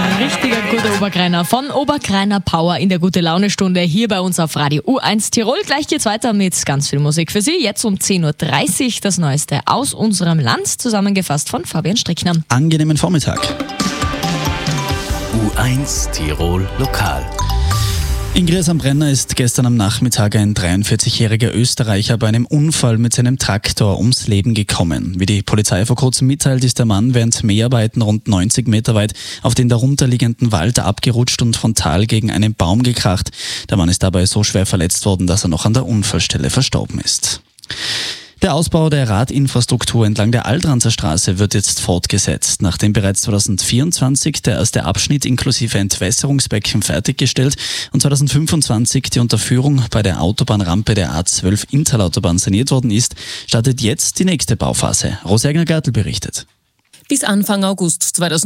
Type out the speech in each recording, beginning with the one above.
Richtiger guter Oberkreiner von Oberkreiner Power in der Gute-Laune-Stunde hier bei uns auf Radio U1 Tirol. Gleich geht's weiter mit ganz viel Musik für Sie. Jetzt um 10.30 Uhr das Neueste aus unserem Land, zusammengefasst von Fabian Strickner. Angenehmen Vormittag. U1 Tirol Lokal. In Gries am Brenner ist gestern am Nachmittag ein 43-jähriger Österreicher bei einem Unfall mit seinem Traktor ums Leben gekommen. Wie die Polizei vor kurzem mitteilt, ist der Mann während Mäharbeiten rund 90 Meter weit auf den darunterliegenden Wald abgerutscht und frontal gegen einen Baum gekracht. Der Mann ist dabei so schwer verletzt worden, dass er noch an der Unfallstelle verstorben ist. Der Ausbau der Radinfrastruktur entlang der Aldranzer Straße wird jetzt fortgesetzt. Nachdem bereits 2024 der erste Abschnitt inklusive Entwässerungsbecken fertiggestellt und 2025 die Unterführung bei der Autobahnrampe der A12 Interlautobahn saniert worden ist, startet jetzt die nächste Bauphase. Rosegner-Gartl berichtet. Bis Anfang August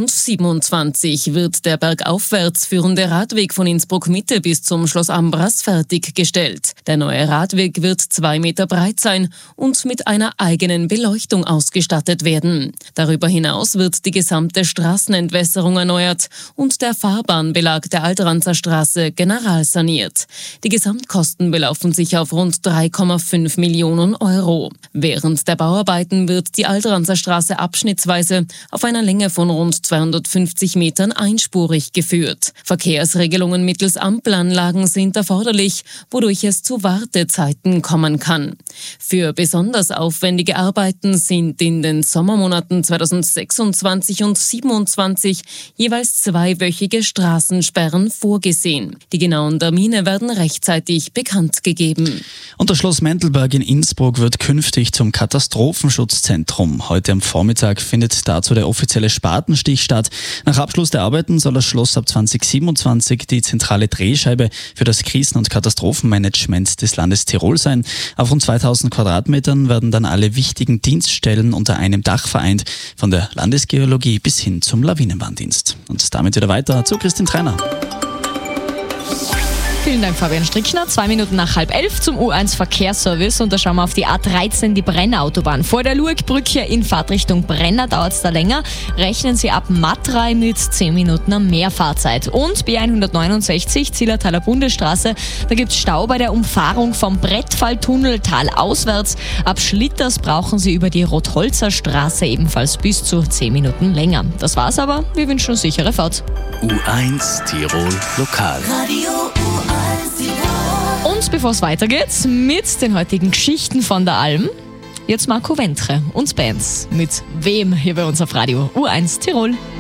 2027 wird der bergaufwärts führende Radweg von Innsbruck Mitte bis zum Schloss Ambras fertiggestellt. Der neue Radweg wird 2 Meter breit sein und mit einer eigenen Beleuchtung ausgestattet werden. Darüber hinaus wird die gesamte Straßenentwässerung erneuert und der Fahrbahnbelag der Aldranzer Straße generalsaniert. Die Gesamtkosten belaufen sich auf rund 3,5 Millionen Euro. Während der Bauarbeiten wird die Aldranzer Straße abschnittsweise auf einer Länge von rund 250 Metern einspurig geführt. Verkehrsregelungen mittels Ampelanlagen sind erforderlich, wodurch es zu Wartezeiten kommen kann. Für besonders aufwendige Arbeiten sind in den Sommermonaten 2026 und 2027 jeweils 2-wöchige Straßensperren vorgesehen. Die genauen Termine werden rechtzeitig bekannt gegeben. Und das Schloss Mentelberg in Innsbruck wird künftig zum Katastrophenschutzzentrum. Heute am Vormittag findet dazu der offizielle Spatenstich statt. Nach Abschluss der Arbeiten soll das Schloss ab 2027 die zentrale Drehscheibe für das Krisen- und Katastrophenmanagement des Landes Tirol sein. Auf rund 2000 Quadratmetern werden dann alle wichtigen Dienststellen unter einem Dach vereint, von der Landesgeologie bis hin zum Lawinenwarndienst. Und damit wieder weiter zu Christine Treiner. Vielen Dank, Fabian Strickner. 2 Minuten nach 10:30 zum U1 Verkehrsservice und da schauen wir auf die A13, die Brenner-Autobahn. Vor der Lurgbrücke in Fahrtrichtung Brenner dauert es da länger. Rechnen Sie ab Matrei mit 10 Minuten mehr Fahrzeit. Und B169, Zillertaler Bundesstraße, da gibt es Stau bei der Umfahrung vom Brettfalltunnel talauswärts. Ab Schlitters brauchen Sie über die Rotholzer Straße ebenfalls bis zu 10 Minuten länger. Das war's aber, wir wünschen eine sichere Fahrt. U1 Tirol Lokal. Radio U1 Tirol. Und bevor es weitergeht mit den heutigen Geschichten von der Alm, jetzt Marco Ventre und Bands mit Wem hier bei uns auf Radio U1 Tirol.